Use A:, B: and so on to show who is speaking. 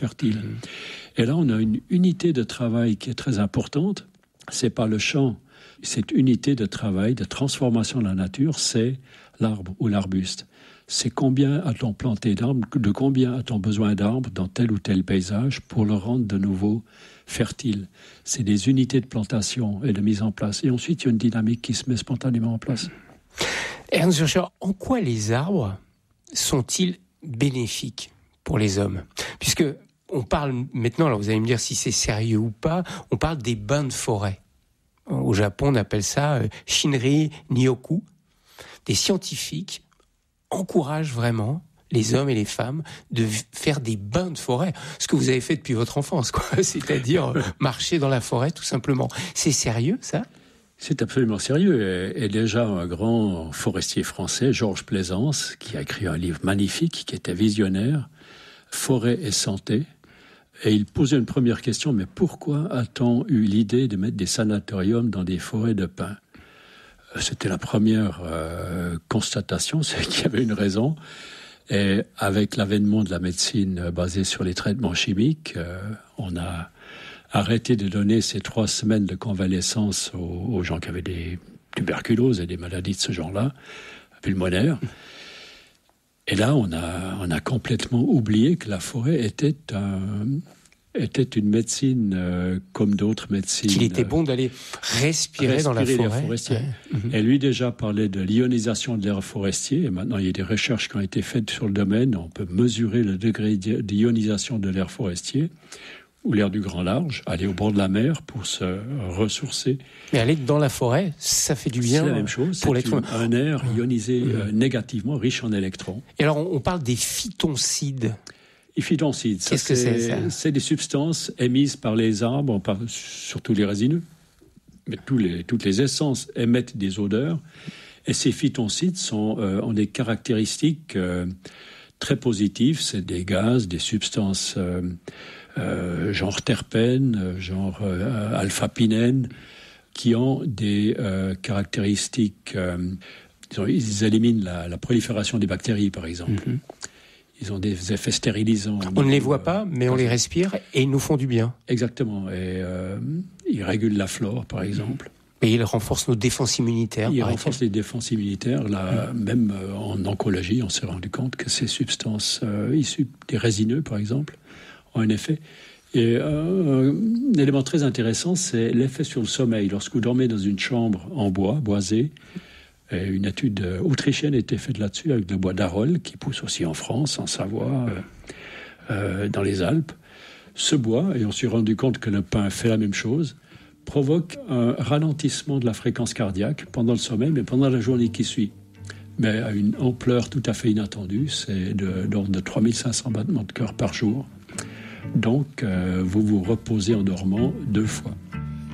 A: fertile. Et là, on a une unité de travail qui est très importante. C'est pas le champ. Cette unité de travail, de transformation de la nature, c'est l'arbre ou l'arbuste. C'est combien a-t-on planté d'arbres, de combien a-t-on besoin d'arbres dans tel ou tel paysage pour le rendre de nouveau fertile. C'est des unités de plantation et de mise en place. Et ensuite, il y a une dynamique qui se met spontanément en place.
B: Ernst Jürger, en quoi les arbres sont-ils bénéfiques pour les hommes ? Puisque on parle maintenant, alors vous allez me dire si c'est sérieux ou pas, on parle des bains de forêt. Au Japon, on appelle ça Shinri Nyoku. Des scientifiques encouragent vraiment les hommes et les femmes de faire des bains de forêt. Ce que vous avez fait depuis votre enfance, quoi. C'est-à-dire marcher dans la forêt, tout simplement. C'est sérieux, ça ?
A: C'est absolument sérieux. Et déjà, un grand forestier français, Georges Plaisance, qui a écrit un livre magnifique, qui était visionnaire, Forêt et santé. Et il posait une première question, mais pourquoi a-t-on eu l'idée de mettre des sanatoriums dans des forêts de pins ? C'était la première constatation, c'est qu'il y avait une raison. Et avec l'avènement de la médecine basée sur les traitements chimiques, on a arrêté de donner ces 3 semaines de convalescence aux gens qui avaient des tuberculoses et des maladies de ce genre-là, pulmonaires. Et là, on a complètement oublié que la forêt était une médecine comme d'autres médecines.
B: Qu'il était bon d'aller respirer dans la forêt.
A: Et lui déjà parlait de l'ionisation de l'air forestier. Et maintenant, il y a des recherches qui ont été faites sur le domaine. On peut mesurer le degré d'ionisation de l'air forestier ou l'air du grand large, aller au bord de la mer pour se ressourcer.
B: Mais aller dans la forêt, ça fait du bien.
A: C'est la même chose.
B: Pour
A: c'est un air ionisé négativement, riche en électrons.
B: Et alors, on parle des phytoncides.
A: Les phytoncides,
B: qu'est-ce que c'est ça ?
A: C'est des substances émises par les arbres, on parle surtout les résineux, mais toutes les essences émettent des odeurs. Et ces phytoncides ont des caractéristiques très positives. C'est des gaz, des substances genre terpènes, genre alpha-pinène, qui ont des caractéristiques. Ils éliminent la prolifération des bactéries, par exemple. Ils ont des effets stérilisants.
B: On ne les voit pas, mais on les respire et ils nous font du bien.
A: Exactement. Et ils régulent la flore, par exemple.
B: Et ils renforcent nos défenses immunitaires.
A: Ils renforcent les défenses immunitaires. Là, même en oncologie, on s'est rendu compte que ces substances issues des résineux, par exemple, ont un effet. Et un élément très intéressant, c'est l'effet sur le sommeil. Lorsque vous dormez dans une chambre en bois, boisée, une étude autrichienne a été faite là-dessus avec le bois d'Arol, qui pousse aussi en France, en Savoie, dans les Alpes. Ce bois, et on s'est rendu compte que le pin fait la même chose, provoque un ralentissement de la fréquence cardiaque pendant le sommeil, mais pendant la journée qui suit. Mais à une ampleur tout à fait inattendue, c'est de l'ordre de 3500 battements de cœur par jour. Donc, vous vous reposez en dormant 2 fois.